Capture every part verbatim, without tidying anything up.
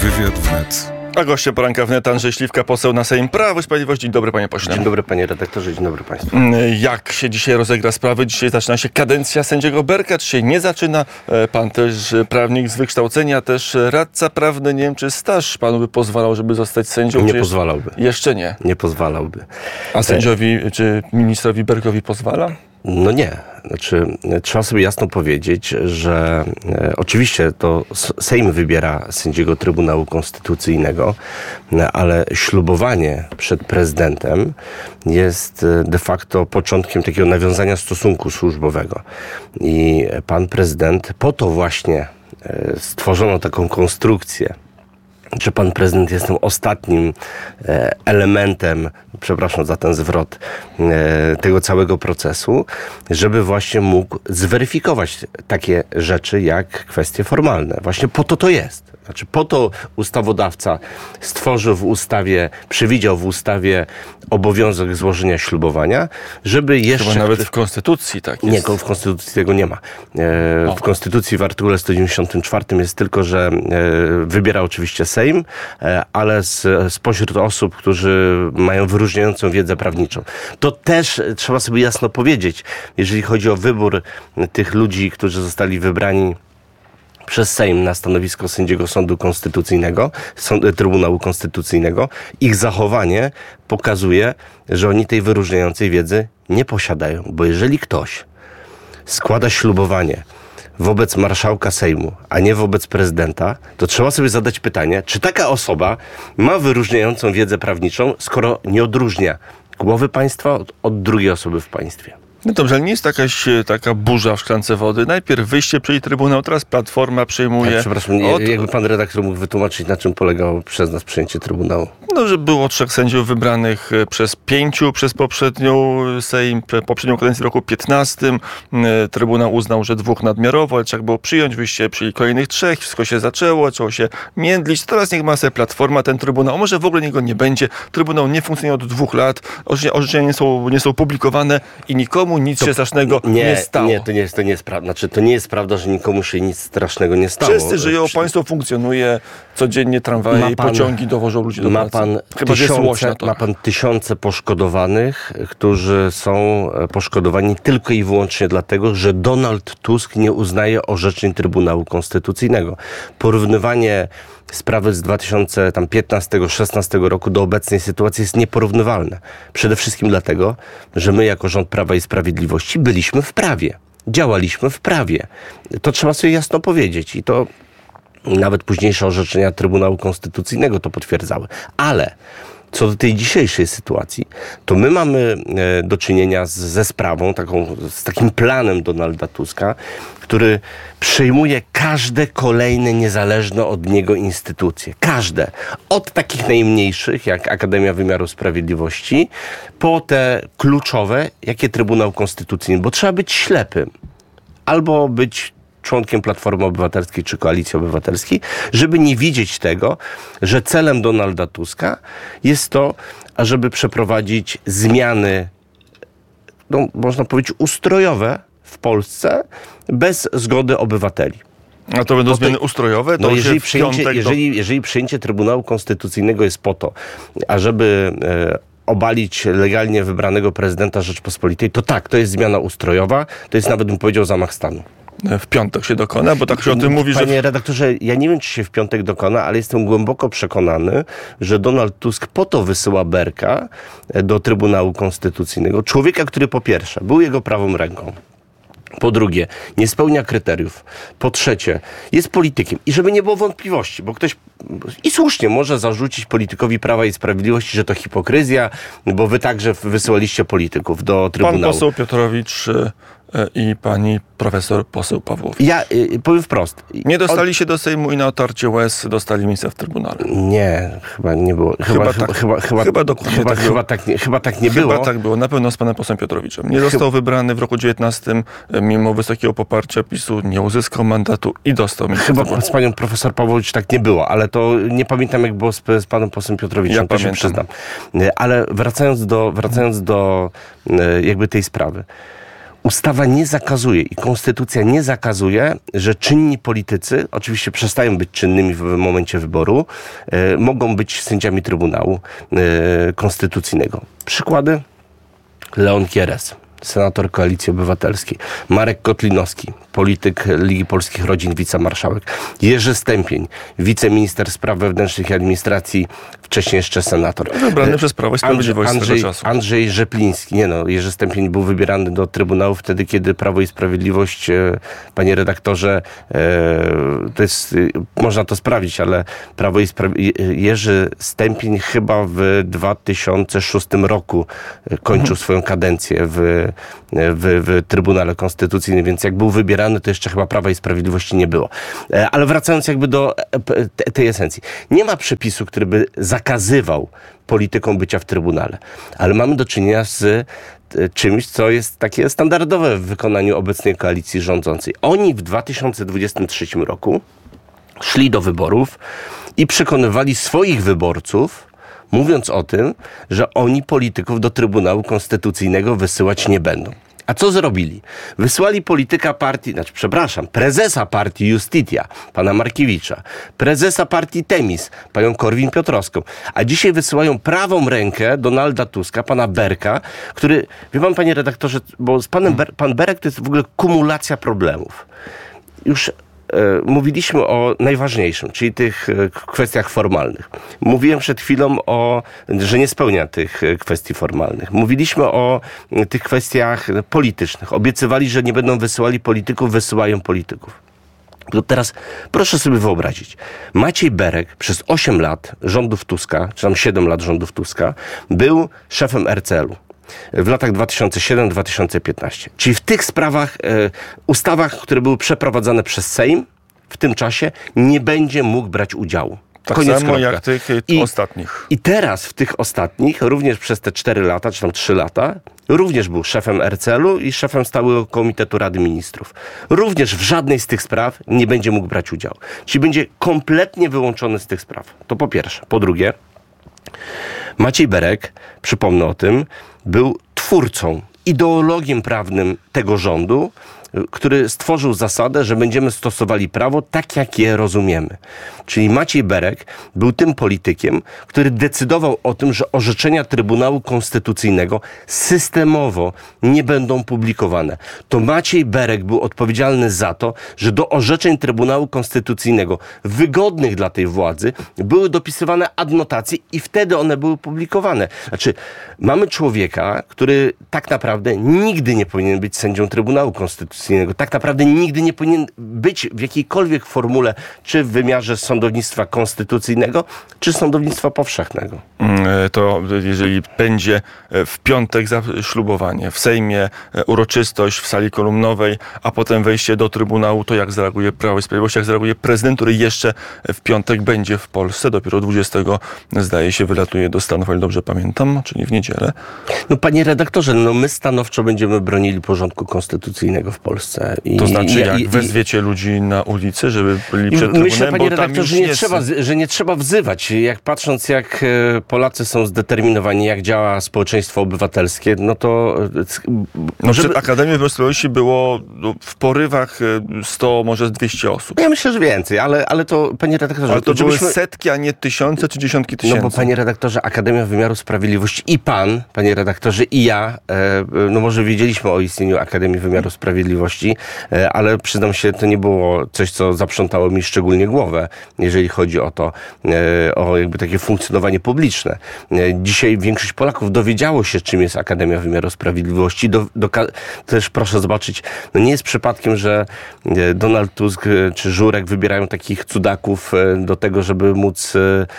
Wywiad wnet. A goście poranka wnet Andrzej Śliwka, poseł na Sejm Prawo i Sprawiedliwość. Dzień dobry, panie pośle. Dzień dobry, panie redaktorze, dzień dobry państwu. Jak się dzisiaj rozegra sprawy? Dzisiaj zaczyna się kadencja sędziego Berka, czy się nie zaczyna? Pan też prawnik z wykształcenia, też radca prawny. Nie wiem, czy staż panu by pozwalał, żeby zostać sędzią? Nie czy pozwalałby. Jeszcze nie? Nie pozwalałby. A sędziowi, czy ministrowi Berkowi pozwala? No nie. Znaczy, trzeba sobie jasno powiedzieć, że e, oczywiście to Sejm wybiera sędziego Trybunału Konstytucyjnego, ale ślubowanie przed prezydentem jest de facto początkiem takiego nawiązania stosunku służbowego. I pan prezydent, po to właśnie e, stworzono taką konstrukcję, że pan prezydent jest tym ostatnim e, elementem, przepraszam za ten zwrot, e, tego całego procesu, żeby właśnie mógł zweryfikować takie rzeczy jak kwestie formalne. Właśnie po to to jest. Znaczy po to ustawodawca stworzył w ustawie, przewidział w ustawie obowiązek złożenia ślubowania, żeby jeszcze... Chyba nawet w Konstytucji tak jest. Nie, w Konstytucji tego nie ma. E, w Konstytucji w artykule sto dziewięćdziesiątym czwartym jest tylko, że e, wybiera oczywiście Sejm, e, ale z, spośród osób, którzy mają wyróżniającą wiedzę prawniczą. To też trzeba sobie jasno powiedzieć, jeżeli chodzi o wybór tych ludzi, którzy zostali wybrani przez Sejm na stanowisko sędziego Sądu Konstytucyjnego, Sąd, Trybunału Konstytucyjnego, ich zachowanie pokazuje, że oni tej wyróżniającej wiedzy nie posiadają. Bo jeżeli ktoś składa ślubowanie wobec marszałka Sejmu, a nie wobec prezydenta, to trzeba sobie zadać pytanie, czy taka osoba ma wyróżniającą wiedzę prawniczą, skoro nie odróżnia głowy państwa od, od drugiej osoby w państwie. No dobrze, ale nie jest jakaś taka burza w szklance wody. Najpierw wyjście przed Trybunał, teraz Platforma przyjmuje... Tak, przepraszam, nie, od... jakby pan redaktor mógł wytłumaczyć, na czym polegało przez nas przyjęcie Trybunału? No, że było trzech sędziów wybranych przez pięciu, przez poprzednią Sejm, poprzednią kadencję w roku piętnastym. Trybunał uznał, że dwóch nadmiarowo, ale trzeba było przyjąć, wyście przyjęli kolejnych trzech, wszystko się zaczęło, zaczęło się międlić. Teraz niech ma sobie Platforma ten Trybunał, może w ogóle niego nie będzie. Trybunał nie funkcjonuje od dwóch lat, orzeczenia nie są, nie są publikowane i nikomu nic to się strasznego nie, nie stało. Nie, to nie jest, to nie jest prawda. Znaczy, to nie jest prawda, że nikomu się nic strasznego nie stało. Wszyscy żyją, Przy... państwo funkcjonuje, codziennie tramwaje i pociągi dowożą ludzi do ma pracy. Pan Chyba, tysiące, ma pan tysiące poszkodowanych, którzy są poszkodowani tylko i wyłącznie dlatego, że Donald Tusk nie uznaje orzeczeń Trybunału Konstytucyjnego. Porównywanie sprawy z dwa tysiące piętnastego szesnastego roku do obecnej sytuacji jest nieporównywalne. Przede wszystkim dlatego, że my jako rząd Prawa i Sprawiedliwości byliśmy w prawie. Działaliśmy w prawie. To trzeba sobie jasno powiedzieć i to nawet późniejsze orzeczenia Trybunału Konstytucyjnego to potwierdzały. Ale co do tej dzisiejszej sytuacji, to my mamy e, do czynienia z, ze sprawą, taką, z takim planem Donalda Tuska, który przejmuje każde kolejne niezależne od niego instytucje. Każde. Od takich najmniejszych, jak Akademia Wymiaru Sprawiedliwości, po te kluczowe, jakie Trybunał Konstytucyjny. Bo trzeba być ślepym. Albo być członkiem Platformy Obywatelskiej czy Koalicji Obywatelskiej, żeby nie widzieć tego, że celem Donalda Tuska jest to, ażeby przeprowadzić zmiany, no, można powiedzieć, ustrojowe w Polsce bez zgody obywateli. A to będą no zmiany to, ustrojowe? To no jeżeli, przyjęcie, do... jeżeli, jeżeli przyjęcie Trybunału Konstytucyjnego jest po to, ażeby e, obalić legalnie wybranego prezydenta Rzeczpospolitej, to tak, to jest zmiana ustrojowa, to jest nawet, bym powiedział, zamach stanu. W piątek się dokona, bo tak się o tym mówi, Panie że... redaktorze, ja nie wiem, czy się w piątek dokona, ale jestem głęboko przekonany, że Donald Tusk po to wysyła Berka do Trybunału Konstytucyjnego. Człowieka, który po pierwsze był jego prawą ręką. Po drugie, nie spełnia kryteriów. Po trzecie, jest politykiem. I żeby nie było wątpliwości, bo ktoś i słusznie może zarzucić politykowi Prawa i Sprawiedliwości, że to hipokryzja, bo wy także wysyłaliście polityków do Trybunału. Pan poseł Piotrowicz i pani profesor poseł Pawłowicz. Ja y, powiem wprost. Nie dostali od... się do Sejmu i na otarcie łez dostali miejsce w Trybunale. Nie, chyba nie było. Chyba, chyba, chyba, tak, chyba, chyba, chyba dokładnie chyba, tak chyba, było. tak nie, chyba tak nie chyba było. Chyba tak było, na pewno z panem posłem Piotrowiczem. Nie został chyba... wybrany w roku dziewiętnastym, mimo wysokiego poparcia PiSu, nie uzyskał mandatu i dostał miejsce. Chyba z panią profesor Pawłowicz tak nie było, ale to nie pamiętam, jak było z, z panem posłem Piotrowiczem, ja to pamiętam. się przyznam. Ale wracając do, wracając do jakby tej sprawy. ustawa nie zakazuje i konstytucja nie zakazuje, że czynni politycy, oczywiście przestają być czynnymi w momencie wyboru, e, mogą być sędziami Trybunału e, Konstytucyjnego. Przykłady? Leon Kieres, senator Koalicji Obywatelskiej. Marek Kotlinowski, polityk Ligi Polskich Rodzin, wicemarszałek. Jerzy Stępień, wiceminister spraw wewnętrznych i administracji, wcześniej jeszcze senator. Wybrany przez Prawo i Sprawiedliwość Andrzej, swego czasu. Andrzej Rzepliński. Nie no, Jerzy Stępień był wybierany do Trybunału wtedy, kiedy Prawo i Sprawiedliwość, e, panie redaktorze, e, to jest, e, można to sprawdzić, ale Prawo i Sprawiedliwość, Jerzy Stępień chyba w dwa tysiące szóstym roku kończył mhm. swoją kadencję w, w, w Trybunale Konstytucyjnym, więc jak był wybierany, to jeszcze chyba Prawa i Sprawiedliwości nie było. E, ale wracając jakby do te, tej esencji. Nie ma przepisu, który by zakazywał politykom bycia w Trybunale. Ale mamy do czynienia z czymś, co jest takie standardowe w wykonaniu obecnej koalicji rządzącej. Oni w dwa tysiące dwudziestym trzecim roku szli do wyborów i przekonywali swoich wyborców, mówiąc o tym, że oni polityków do Trybunału Konstytucyjnego wysyłać nie będą. A co zrobili? Wysłali polityka partii, znaczy przepraszam, prezesa partii Justitia, pana Markiewicza, prezesa partii Temis, panią Korwin-Piotrowską, a dzisiaj wysyłają prawą rękę Donalda Tuska, pana Berka, który, wie pan, panie redaktorze, bo z panem Ber- pan Berek to jest w ogóle kumulacja problemów. Już mówiliśmy o najważniejszym, czyli tych kwestiach formalnych. Mówiłem przed chwilą o, że nie spełnia tych kwestii formalnych. Mówiliśmy o tych kwestiach politycznych. Obiecywali, że nie będą wysyłali polityków, wysyłają polityków. To teraz proszę sobie wyobrazić. Maciej Berek przez osiem lat rządów Tuska, czy tam siedem lat rządów Tuska, był szefem R C L-u. W latach dwa tysiące siódmym do dwa tysiące piętnastego. Czyli w tych sprawach, e, ustawach, które były przeprowadzane przez Sejm, w tym czasie nie będzie mógł brać udziału. Tak Koniec, samo kropka. jak tych I, ostatnich. I teraz w tych ostatnich, również przez te cztery lata, czy tam trzy lata, również był szefem R C L-u i szefem Stałego Komitetu Rady Ministrów. Również w żadnej z tych spraw nie będzie mógł brać udziału. Czyli będzie kompletnie wyłączony z tych spraw. To po pierwsze. Po drugie, Maciej Berek, przypomnę o tym, był twórcą, ideologiem prawnym tego rządu, który stworzył zasadę, że będziemy stosowali prawo tak, jak je rozumiemy. Czyli Maciej Berek był tym politykiem, który decydował o tym, że orzeczenia Trybunału Konstytucyjnego systemowo nie będą publikowane. To Maciej Berek był odpowiedzialny za to, że do orzeczeń Trybunału Konstytucyjnego wygodnych dla tej władzy były dopisywane adnotacje i wtedy one były publikowane. Znaczy, mamy człowieka, który tak naprawdę nigdy nie powinien być sędzią Trybunału Konstytucyjnego. Tak naprawdę nigdy nie powinien być w jakiejkolwiek formule, czy w wymiarze sądownictwa konstytucyjnego, czy sądownictwa powszechnego. To jeżeli będzie w piątek ślubowanie, w Sejmie uroczystość w sali kolumnowej, a potem wejście do Trybunału, to jak zareaguje Prawo i Sprawiedliwość, jak zareaguje prezydent, który jeszcze w piątek będzie w Polsce, dopiero dwudziestego zdaje się wylatuje do Stanów, ale dobrze pamiętam, czyli w niedzielę. No panie redaktorze, no my stanowczo będziemy bronili porządku konstytucyjnego w Polsce. I, to znaczy, i, jak i, wezwiecie ludzi na ulicy, żeby byli przed Trybunem? Myślę, panie redaktorze, że nie, nie trzeba, że nie trzeba wzywać. Jak patrząc, jak Polacy są zdeterminowani, jak działa społeczeństwo obywatelskie, no to... No żeby... Przed Akademią Wymiaru Sprawiedliwości było no, w porywach sto, może dwieście osób. Ja myślę, że więcej, ale, ale to, panie redaktorze... Ale to żebyśmy... były setki, a nie tysiące czy dziesiątki tysięcy. No bo, panie redaktorze, Akademia Wymiaru Sprawiedliwości i pan, panie redaktorze, i ja, e, no może wiedzieliśmy o istnieniu Akademii Wymiaru Sprawiedliwości, e, ale przyznam się, to nie było coś, co zaprzątało mi szczególnie głowę, jeżeli chodzi o to, e, o jakby takie funkcjonowanie publiczne. E, dzisiaj większość Polaków dowiedziało się, czym jest Akademia Wymiaru Sprawiedliwości. Do, do, też proszę zobaczyć, no nie jest przypadkiem, że Donald Tusk czy Żurek wybierają takich cudaków do tego, żeby móc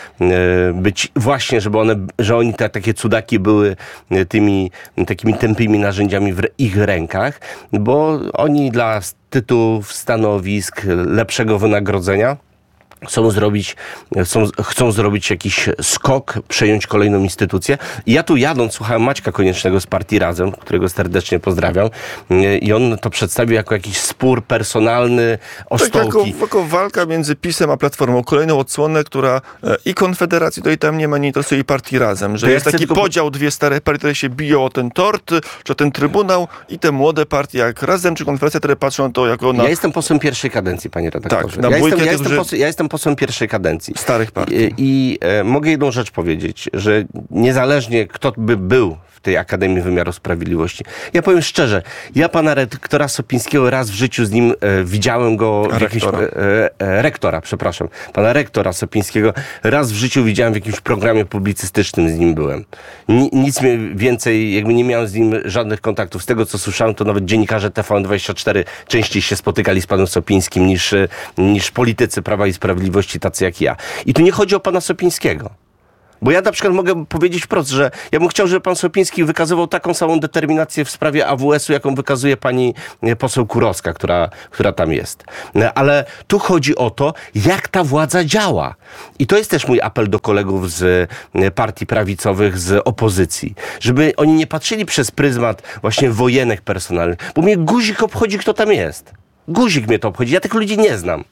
być właśnie, żeby one, że oni te takie cudaki były tymi takimi tępymi narzędziami w ich rękach, bo oni dla tytułów, stanowisk, lepszego wynagrodzenia chcą zrobić, chcą, chcą zrobić jakiś skok, przejąć kolejną instytucję. I ja tu jadąc, słuchałem Maćka Koniecznego z partii Razem, którego serdecznie pozdrawiam, i on to przedstawił jako jakiś spór personalny o tak, stołki. Jako, jako walka między PiS-em a Platformą, kolejną odsłonę, która e, i Konfederacji, to i tam nie ma, nie interesuje, i partii Razem, że To ja jest taki tylko... podział, dwie stare partie, które się biją o ten tort, czy o ten trybunał, i te młode partie jak Razem czy Konfederacja, które patrzą to jako na... Ja jestem posłem pierwszej kadencji, panie redaktorze. Tak, na ja, bójkę jestem, ja, tych, jestem że... posłem, ja jestem posłem pierwszej kadencji. Starych partii. I, i e, mogę jedną rzecz powiedzieć, że niezależnie kto by był w tej Akademii Wymiaru Sprawiedliwości, ja powiem szczerze, ja pana rektora Sopińskiego raz w życiu z nim e, widziałem go... W jakimś, rektora. E, e, rektora, przepraszam. Pana rektora Sopińskiego raz w życiu widziałem w jakimś programie publicystycznym, z nim byłem. Ni, nic mnie więcej, jakby nie miałem z nim żadnych kontaktów. Z tego, co słyszałem, to nawet dziennikarze T V N dwadzieścia cztery częściej się spotykali z panem Sopińskim niż, niż politycy Prawa i Sprawiedliwości, tacy jak ja. I tu nie chodzi o pana Sopińskiego. Bo ja na przykład mogę powiedzieć wprost, że ja bym chciał, żeby pan Sopiński wykazywał taką samą determinację w sprawie A W S u, jaką wykazuje pani poseł Kurowska, która, która tam jest. Ale tu chodzi o to, jak ta władza działa. I to jest też mój apel do kolegów z partii prawicowych, z opozycji. Żeby oni nie patrzyli przez pryzmat właśnie wojenek personalnych. Bo mnie guzik obchodzi, kto tam jest. Guzik mnie to obchodzi. Ja tych ludzi nie znam.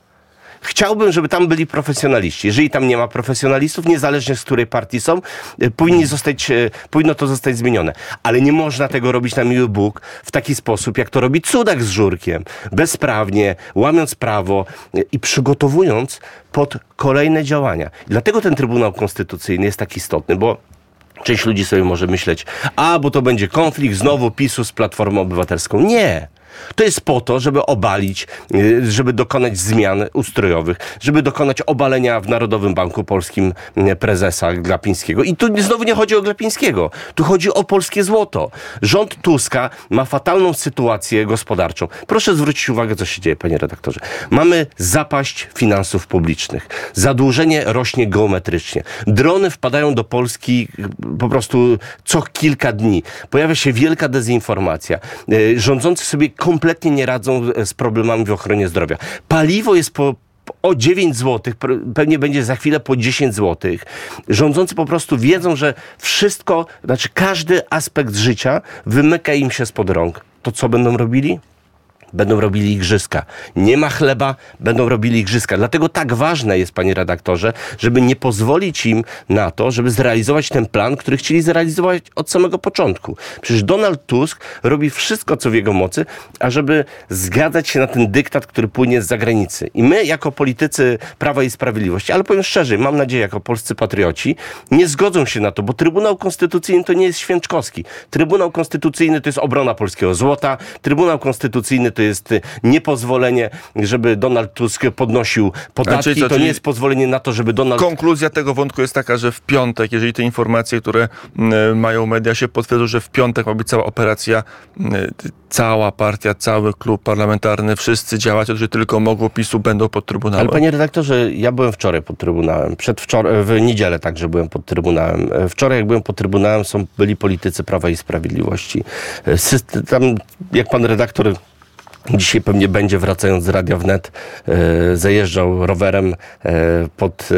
Chciałbym, żeby tam byli profesjonaliści. Jeżeli tam nie ma profesjonalistów, niezależnie z której partii są, powinni zostać, powinno to zostać zmienione. Ale nie można tego robić na miły Bóg w taki sposób, jak to robi Cudak z Żurkiem. Bezprawnie, łamiąc prawo i przygotowując pod kolejne działania. Dlatego ten Trybunał Konstytucyjny jest tak istotny, bo część ludzi sobie może myśleć, a, bo to będzie konflikt znowu PiS-u z Platformą Obywatelską. Nie! To jest po to, żeby obalić, żeby dokonać zmian ustrojowych, żeby dokonać obalenia w Narodowym Banku Polskim prezesa Glapińskiego. I tu znowu nie chodzi o Glapińskiego. Tu chodzi o polskie złoto. Rząd Tuska ma fatalną sytuację gospodarczą. Proszę zwrócić uwagę, co się dzieje, panie redaktorze. Mamy zapaść finansów publicznych. Zadłużenie rośnie geometrycznie. Drony wpadają do Polski po prostu co kilka dni. Pojawia się wielka dezinformacja. Rządzący sobie kompletnie nie radzą z problemami w ochronie zdrowia. Paliwo jest po o dziewięć złotych, pewnie będzie za chwilę po dziesięć złotych. Rządzący po prostu wiedzą, że wszystko, znaczy każdy aspekt życia wymyka im się spod rąk. To co będą robili? Będą robili igrzyska. Nie ma chleba, będą robili igrzyska. Dlatego tak ważne jest, panie redaktorze, żeby nie pozwolić im na to, żeby zrealizować ten plan, który chcieli zrealizować od samego początku. Przecież Donald Tusk robi wszystko, co w jego mocy, ażeby zgadzać się na ten dyktat, który płynie z zagranicy. I my, jako politycy Prawa i Sprawiedliwości, ale powiem szczerze, mam nadzieję, jako polscy patrioci, nie zgodzą się na to, bo Trybunał Konstytucyjny to nie jest Święczkowski. Trybunał Konstytucyjny to jest obrona polskiego złota. Trybunał Konstytucyjny to jest niepozwolenie, żeby Donald Tusk podnosił podatki. Czyli co, to nie jest pozwolenie na to, żeby Donald... Konkluzja tego wątku jest taka, że w piątek, jeżeli te informacje, które y, mają media, się potwierdzą, że w piątek ma być cała operacja, y, cała partia, cały klub parlamentarny, wszyscy działać, że tylko mogą, PiS-u będą pod Trybunałem. Ale panie redaktorze, ja byłem wczoraj pod Trybunałem. Przedwczoraj, w niedzielę także byłem pod Trybunałem. Wczoraj, jak byłem pod Trybunałem, są, byli politycy Prawa i Sprawiedliwości. System, tam, jak pan redaktor dzisiaj pewnie będzie, wracając z Radia Wnet, e, zajeżdżał rowerem e, pod,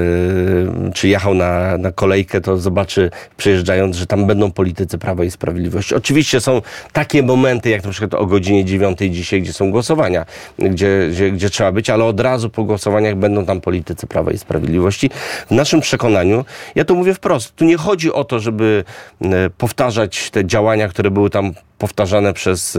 e, czy jechał na, na kolejkę, to zobaczy, przejeżdżając, że tam będą politycy Prawa i Sprawiedliwości. Oczywiście są takie momenty, jak na przykład o godzinie dziewiątej dzisiaj, gdzie są głosowania, gdzie, gdzie, gdzie trzeba być, ale od razu po głosowaniach będą tam politycy Prawa i Sprawiedliwości. W naszym przekonaniu, ja to mówię wprost, tu nie chodzi o to, żeby e, powtarzać te działania, które były tam powtarzane przez e,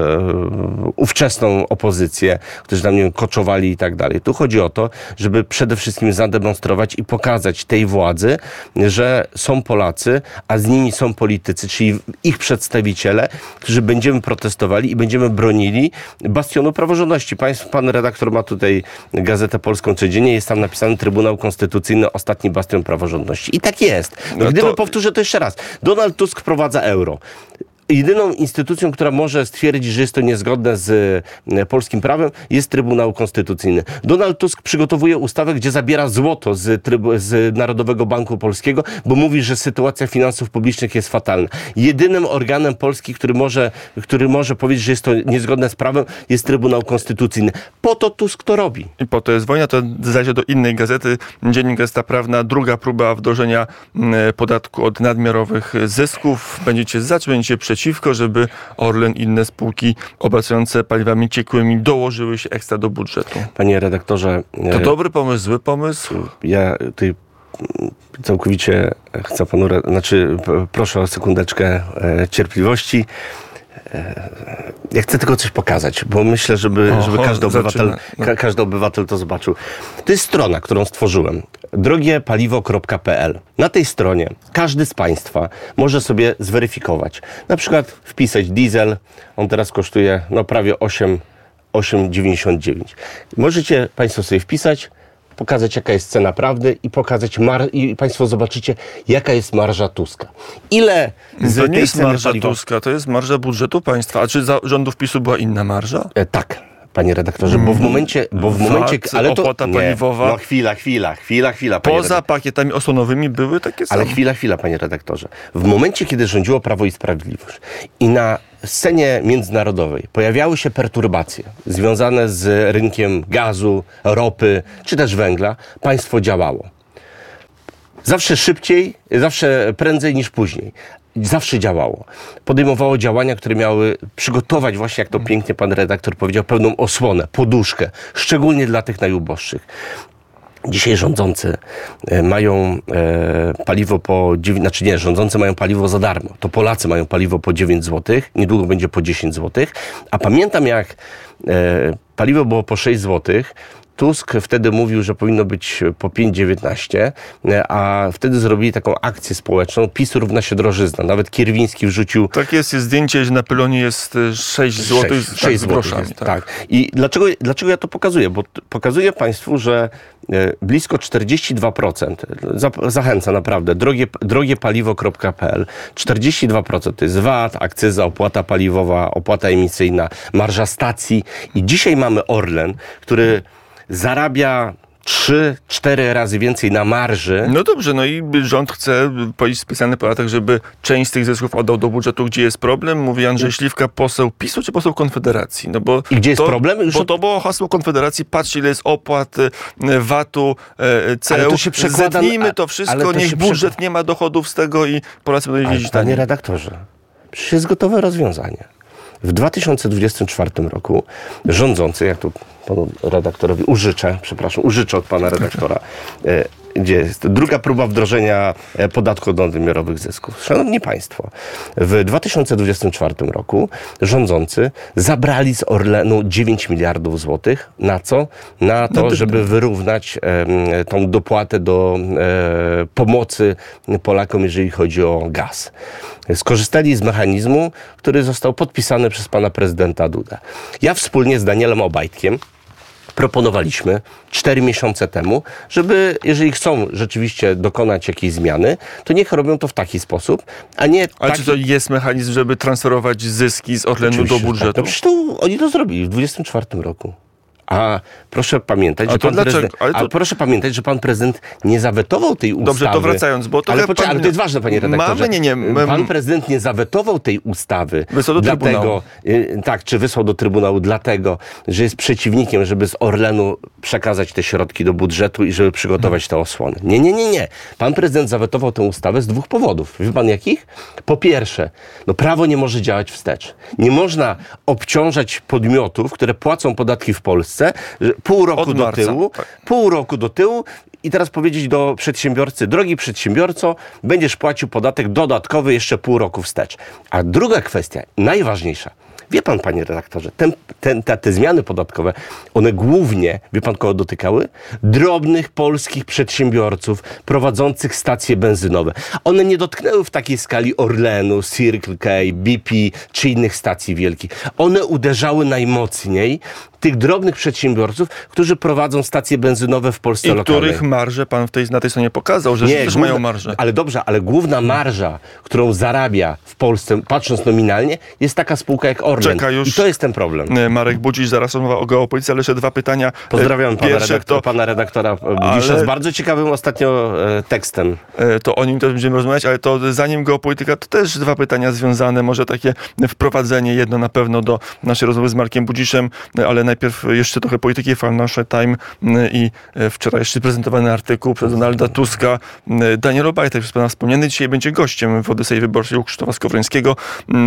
ówczesną opozycję, którzy tam, nie wiem, koczowali i tak dalej. Tu chodzi o to, żeby przede wszystkim zademonstrować i pokazać tej władzy, że są Polacy, a z nimi są politycy, czyli ich przedstawiciele, którzy będziemy protestowali i będziemy bronili bastionu praworządności. Państw, pan redaktor ma tutaj Gazetę Polską codziennie, jest tam napisany Trybunał Konstytucyjny, ostatni bastion praworządności. I tak jest. No Gdyby, to... powtórzę to jeszcze raz, Donald Tusk wprowadza euro. Jedyną instytucją, która może stwierdzić, że jest to niezgodne z polskim prawem, jest Trybunał Konstytucyjny. Donald Tusk przygotowuje ustawę, gdzie zabiera złoto z, trybu, z Narodowego Banku Polskiego, bo mówi, że sytuacja finansów publicznych jest fatalna. Jedynym organem Polski, który może, który może powiedzieć, że jest to niezgodne z prawem, jest Trybunał Konstytucyjny. Po to Tusk to robi. I po to jest wojna. To zajdzie do innej gazety. Dziennik Gazeta Prawna. Druga próba wdrożenia podatku od nadmiarowych zysków. Będziecie za, czy będziecie przeciwko, żeby Orlen i inne spółki obracujące paliwami ciekłymi dołożyły się ekstra do budżetu? Panie redaktorze... To dobry pomysł, zły pomysł? Ja tutaj całkowicie chcę panu... Znaczy, proszę o sekundeczkę cierpliwości. Ja chcę tylko coś pokazać, bo myślę, żeby, Oho, żeby każdy, obywatel, no. ka, każdy obywatel to zobaczył. To jest strona, którą stworzyłem. drogie paliwo kropka p l. Na tej stronie każdy z Państwa może sobie zweryfikować. Na przykład wpisać diesel. On teraz kosztuje no, prawie osiem dziewięćdziesiąt dziewięć. Możecie Państwo sobie wpisać, pokazać, jaka jest cena prawdy i pokazać mar- i Państwo zobaczycie, jaka jest marża Tuska. Ile z to nie jest marża paliwa... Tuska, to jest marża budżetu państwa. A czy za rządów PiSu była inna marża? E, tak, panie redaktorze, bo w momencie... Bo w momencie V A T, ale to, opłata nie, paliwowa. No chwila, chwila, chwila, chwila. Panie Poza redaktorze. Pakietami osłonowymi były takie same. Ale chwila, chwila, panie redaktorze. W momencie, kiedy rządziło Prawo i Sprawiedliwość i na scenie międzynarodowej pojawiały się perturbacje związane z rynkiem gazu, ropy, czy też węgla, państwo działało. Zawsze szybciej, zawsze prędzej niż później. Zawsze działało. Podejmowało działania, które miały przygotować właśnie, jak to pięknie pan redaktor powiedział, pełną osłonę, poduszkę, szczególnie dla tych najuboższych. Dzisiaj rządzący mają e, paliwo po dziewięć, znaczy nie, rządzący mają paliwo za darmo. To Polacy mają paliwo po dziewięć złotych, niedługo będzie po dziesięć złotych. A pamiętam, jak e, paliwo było po sześć złotych, Tusk wtedy mówił, że powinno być po pięć dziewiętnaście, a wtedy zrobili taką akcję społeczną. PiS równa się drożyzna. Nawet Kierwiński wrzucił... Tak jest, jest zdjęcie, że na pylonie jest sześć złotych z, tak, z groszami. Jest, tak. tak. I dlaczego, dlaczego ja to pokazuję? Bo pokazuję Państwu, że blisko czterdzieści dwa procent, zachęcam naprawdę, drogie, drogie paliwo kropka p l, czterdzieści dwa procent to jest V A T, akcyza, opłata paliwowa, opłata emisyjna, marża stacji. I dzisiaj mamy Orlen, który zarabia trzy cztery razy więcej na marży. No dobrze, no i rząd chce powiedzieć w specjalnych podatkach, żeby część z tych zysków oddał do budżetu, gdzie jest problem. Mówi Andrzej Śliwka, poseł PiSu czy poseł Konfederacji? No bo I gdzie jest to, problem? Już bo od... to było hasło Konfederacji, patrzcie ile jest opłat, V A T-u, C E U. Ale to się przekłada... Zetnijmy to wszystko, to niech budżet przekłada... nie ma dochodów z tego i Polacy będą jeździć taniej. Panie redaktorze, przecież jest gotowe rozwiązanie. W dwa tysiące dwudziestym czwartym roku rządzący, jak tu panu redaktorowi użyczę, przepraszam, użyczę od pana redaktora, e, gdzie jest druga próba wdrożenia podatku od nadmiarowych zysków. Szanowni Państwo, w dwa tysiące dwudziestym czwartym roku rządzący zabrali z Orlenu dziewięć miliardów złotych. Na co? Na to, no, żeby wyrównać e, tą dopłatę do e, pomocy Polakom, jeżeli chodzi o gaz. Skorzystali z mechanizmu, który został podpisany przez pana prezydenta Dudę. Ja wspólnie z Danielem Obajtkiem proponowaliśmy cztery miesiące temu, żeby, jeżeli chcą rzeczywiście dokonać jakiejś zmiany, to niech robią to w taki sposób, a nie Ale taki... czy to jest mechanizm, żeby transferować zyski z Orlenu Oczywiście, do budżetu? Tak. No przecież to, oni to zrobili w dwudziestym czwartym roku. A proszę pamiętać, A że to pan dlaczego? prezydent, Ale to... a proszę pamiętać, że pan prezydent nie zawetował tej ustawy. Dobrze, to wracając, bo to ale, pan... poczekaj, ale to jest ważne, panie redaktorze. Mamy, nie, nie. My... Pan prezydent nie zawetował tej ustawy. Wysłał do dlatego, Trybunału. y, tak, czy wysłał do Trybunału dlatego, że jest przeciwnikiem, żeby z Orlenu przekazać te środki do budżetu i żeby przygotować te osłony. Nie, nie, nie, nie. Pan prezydent zawetował tę ustawę z dwóch powodów. Wie pan jakich? Po pierwsze, no prawo nie może działać wstecz. Nie można obciążać podmiotów, które płacą podatki w Polsce, pół roku Od do marca, tyłu, tak. pół roku do tyłu i teraz powiedzieć do przedsiębiorcy, drogi przedsiębiorco, będziesz płacił podatek dodatkowy jeszcze pół roku wstecz. A druga kwestia, najważniejsza, wie pan, panie redaktorze, ten, ten, te, te zmiany podatkowe, one głównie, wie pan kogo dotykały? Drobnych polskich przedsiębiorców prowadzących stacje benzynowe. One nie dotknęły w takiej skali Orlenu, Circle K, B P czy innych stacji wielkich. One uderzały najmocniej tych drobnych przedsiębiorców, którzy prowadzą stacje benzynowe w Polsce I lokalnej. których marże pan w tej, na tej stronie pokazał, że Nie, też główna, mają marżę. Ale dobrze, ale główna marża, którą zarabia w Polsce, patrząc nominalnie, jest taka spółka jak Orlen. Czeka już I to jest ten problem. Marek Budzisz, zaraz rozmowa o geopolityce, ale jeszcze dwa pytania. Pozdrawiam pana, Pierwsze, redaktor, to, pana redaktora Budisza ale- z bardzo ciekawym ostatnio e, tekstem. to o nim też będziemy rozmawiać, ale to zanim geopolityka, to też dwa pytania związane, może takie wprowadzenie, jedno na pewno do naszej rozmowy z Markiem Budziszem, ale najpierw jeszcze trochę polityki. Financial Times i wczoraj jeszcze prezentowany artykuł przez Donalda Tuska. Daniel Obajtek, przez pana wspomniany, dzisiaj będzie gościem w Odysei Wyborczej u Krzysztofa Skowrońskiego.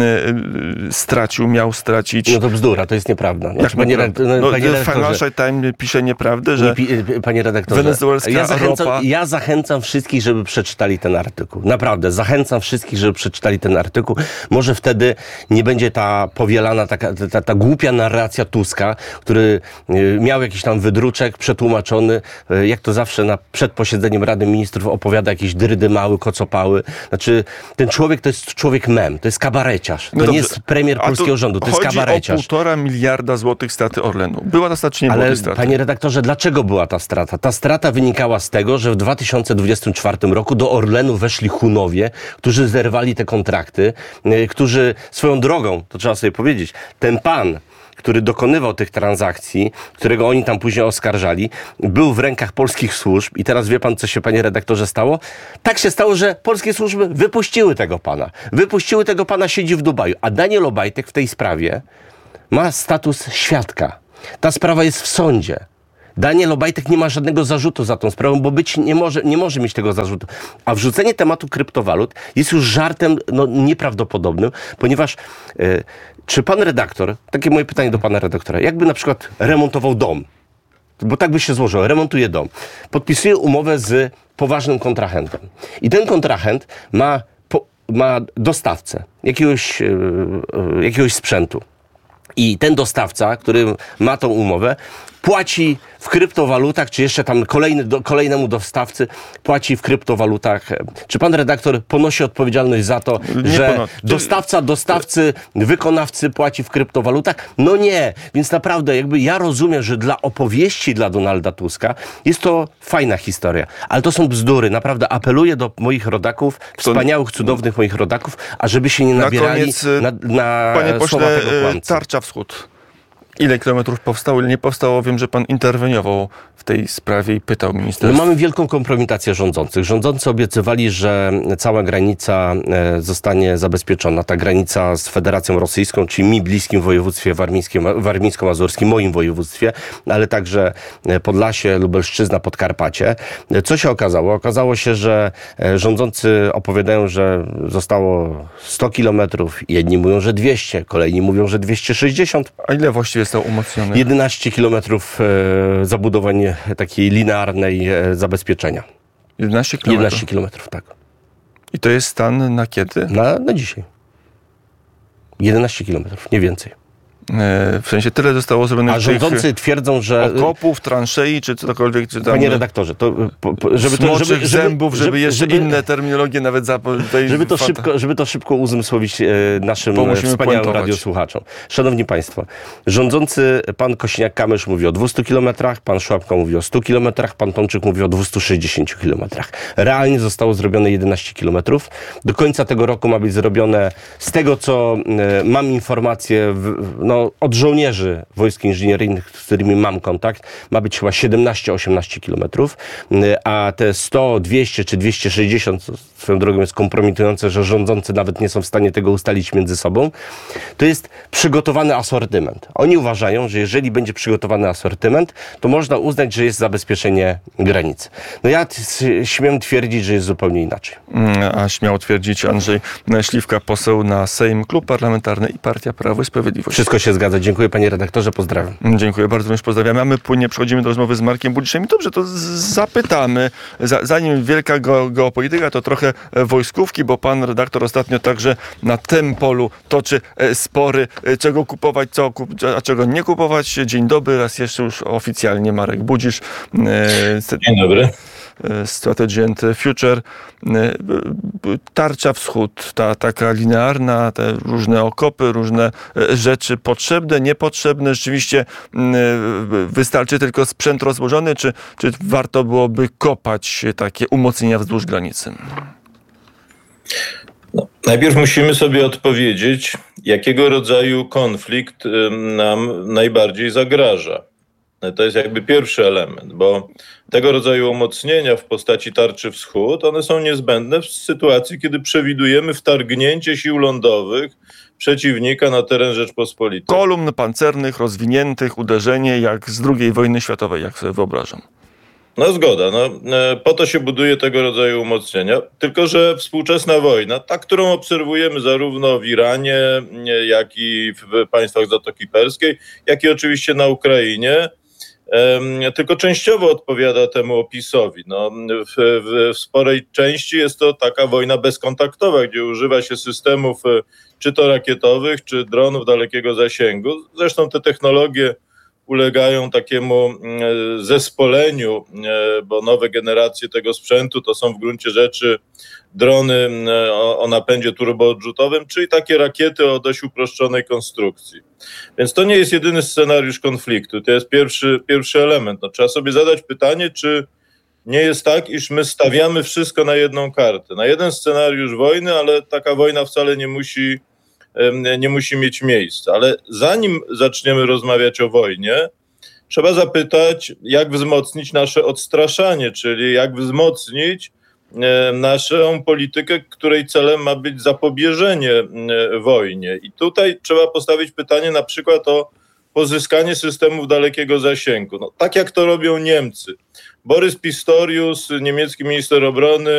Stracił, miał stracić. No to bzdura, to jest nieprawda. Znaczy, Jak panie, nieprawda? redaktorze, No, panie redaktorze, Financial Times pisze nieprawdę, że nie pi, panie redaktorze, wenezuelska ja zachęcam, ropa- ja zachęcam wszystkich, żeby przeczytali ten artykuł. Naprawdę, zachęcam wszystkich, żeby przeczytali ten artykuł. Może wtedy nie będzie ta powielana, taka, ta, ta głupia narracja Tuska, który y, miał jakiś tam wydruczek przetłumaczony, y, jak to zawsze na, przed posiedzeniem Rady Ministrów opowiada jakieś drydy mały, kocopały. Znaczy, ten człowiek to jest człowiek mem, to jest kabareciarz. To No nie dobrze. jest premier A tu polskiego rządu, to jest chodzi kabareciarz. o półtora miliarda złotych straty Orlenu. Była to strata, czy nie była Ale to strata? panie redaktorze, dlaczego była ta strata? Ta strata wynikała z tego, że w dwa tysiące dwudziestym czwartym roku do Orlenu weszli Hunowie, którzy zerwali te kontrakty, yy, którzy swoją drogą, to trzeba sobie powiedzieć, ten pan, który dokonywał tych transakcji, którego oni tam później oskarżali, był w rękach polskich służb i teraz wie pan, co się, panie redaktorze, stało? Tak się stało, że polskie służby wypuściły tego pana. Wypuściły tego pana, siedzi w Dubaju, a Daniel Obajtek w tej sprawie ma status świadka. Ta sprawa jest w sądzie. Daniel Obajtek nie ma żadnego zarzutu za tą sprawą, bo być nie może, nie może mieć tego zarzutu. A wrzucenie tematu kryptowalut jest już żartem no, nieprawdopodobnym, ponieważ e, czy pan redaktor, takie moje pytanie do pana redaktora, jakby na przykład remontował dom, bo tak by się złożyło, remontuje dom, podpisuje umowę z poważnym kontrahentem i ten kontrahent ma, po, ma dostawcę jakiegoś, e, e, jakiegoś sprzętu. I ten dostawca, który ma tą umowę, płaci w kryptowalutach, czy jeszcze tam kolejny, do, kolejnemu dostawcy płaci w kryptowalutach. Czy pan redaktor ponosi odpowiedzialność za to, Nie że ponosi. dostawca, dostawcy, wykonawcy płaci w kryptowalutach? No nie. Więc naprawdę jakby ja rozumiem, że dla opowieści dla Donalda Tuska jest to fajna historia. Ale to są bzdury. Naprawdę apeluję do moich rodaków, wspaniałych, cudownych moich rodaków, ażeby się nie Na nabierali koniec, na, na panie słowa pośle, tego kłamcy. Tarcza Wschód. Ile kilometrów powstało, ile nie powstało? Wiem, że pan interweniował w tej sprawie i pytał No ministerstwa. mamy wielką kompromitację rządzących. Rządzący obiecywali, że cała granica e, zostanie zabezpieczona. Ta granica z Federacją Rosyjską, czyli mi bliskim województwie warmińskim, warmińsko-mazurskim, moim województwie, ale także Podlasie, Lubelszczyzna, Podkarpacie. Co się okazało? Okazało się, że e, rządzący opowiadają, że zostało sto kilometrów. Jedni mówią, że dwieście, kolejni mówią, że dwieście sześćdziesiąt. A ile właściwie zostało umocnionych? jedenaście kilometrów e, zabudowań takiej linearnej e, zabezpieczenia. jedenaście kilometrów. jedenaście kilometrów, tak. I to jest stan na kiedy? Na, na dzisiaj. jedenaście kilometrów, nie więcej. E, w sensie tyle zostało zrobione A w rządzący tych twierdzą, że... okopów, transzei, czy cokolwiek, czy tam... Panie redaktorze, to, po, po, żeby to... Smoczych Żeby, zębów, żeby, żeby, jeszcze żeby, inne terminologie nawet za... Tutaj Żeby to, fata- szybko, żeby to szybko uzmysłowić e, naszym Bo e, musimy wspaniałym puentować. radiosłuchaczom. Szanowni Państwo, rządzący pan Kosiniak-Kamysz mówi o dwustu kilometrach, pan Szłapka mówi o stu kilometrach, pan Tomczyk mówi o dwustu sześćdziesięciu kilometrach. Realnie zostało zrobione jedenaście kilometrów. Do końca tego roku ma być zrobione, z tego co e, mam informacje w, no, od żołnierzy wojsk inżynieryjnych, z którymi mam kontakt, ma być chyba siedemnaście osiemnaście kilometrów, a te sto, dwieście czy dwieście sześćdziesiąt, co swoją drogą jest kompromitujące, że rządzący nawet nie są w stanie tego ustalić między sobą, to jest przygotowany asortyment. Oni uważają, że jeżeli będzie przygotowany asortyment, to można uznać, że jest zabezpieczenie granicy. No ja t- śmiem twierdzić, że jest zupełnie inaczej. A śmiał twierdzić Andrzej Śliwka, poseł na Sejm, Klub Parlamentarny i Partia Prawo i Sprawiedliwość. Wszystko się zgadza. Dziękuję panie redaktorze, pozdrawiam. Dziękuję bardzo, również pozdrawiamy. A my płynnie przechodzimy do rozmowy z Markiem Budziszem. I dobrze, to z- zapytamy. Za, zanim wielka ge- geopolityka, to trochę e, wojskówki, bo pan redaktor ostatnio także na tym polu toczy e, spory, e, czego kupować, co kup, a czego nie kupować. Dzień dobry, raz jeszcze już oficjalnie Marek Budzisz. E, Dzień dobry. Strategy and Future. Tarcza wschód, ta taka linearna, te różne okopy, różne rzeczy potrzebne, niepotrzebne. Rzeczywiście wystarczy tylko sprzęt rozłożony, czy, czy warto byłoby kopać takie umocnienia wzdłuż granicy? No, najpierw musimy sobie odpowiedzieć, jakiego rodzaju konflikt nam najbardziej zagraża. To jest jakby pierwszy element, bo tego rodzaju umocnienia w postaci tarczy wschód, one są niezbędne w sytuacji, kiedy przewidujemy wtargnięcie sił lądowych przeciwnika na teren Rzeczpospolitej. Kolumn pancernych, rozwiniętych, uderzenie jak z drugiej wojny światowej, jak sobie wyobrażam. No zgoda, no, po to się buduje tego rodzaju umocnienia, tylko że współczesna wojna, ta, którą obserwujemy zarówno w Iranie, jak i w państwach Zatoki Perskiej, jak i oczywiście na Ukrainie, tylko częściowo odpowiada temu opisowi. No, w, w, w sporej części jest to taka wojna bezkontaktowa, gdzie używa się systemów czy to rakietowych, czy dronów dalekiego zasięgu. Zresztą te technologie ulegają takiemu zespoleniu, bo nowe generacje tego sprzętu to są w gruncie rzeczy drony o, o napędzie turboodrzutowym, czyli takie rakiety o dość uproszczonej konstrukcji. Więc to nie jest jedyny scenariusz konfliktu, to jest pierwszy, pierwszy element. No, trzeba sobie zadać pytanie, czy nie jest tak, iż my stawiamy wszystko na jedną kartę, na jeden scenariusz wojny, ale taka wojna wcale nie musi nie musi mieć miejsca. Ale zanim zaczniemy rozmawiać o wojnie, trzeba zapytać, jak wzmocnić nasze odstraszanie, czyli jak wzmocnić naszą politykę, której celem ma być zapobieżenie wojnie. I tutaj trzeba postawić pytanie na przykład o pozyskanie systemów dalekiego zasięgu. No, tak jak to robią Niemcy. Borys Pistorius, niemiecki minister obrony,